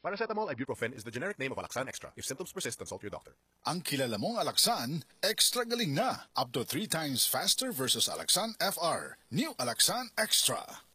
Paracetamol ibuprofen is the generic name of Alaxan Extra. If symptoms persist, consult your doctor. Ang kilala mong Alaxan, extra galing na. Up to 3 times faster versus Alaxan FR. New Alaxan Extra.